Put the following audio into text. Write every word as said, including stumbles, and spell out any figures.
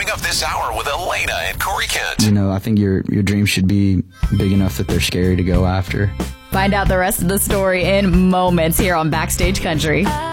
up this hour with Elena and Corey Kent. You know, I think your your dreams should be big enough that they're scary to go after. Find out the rest of the story in moments here on Backstage Country.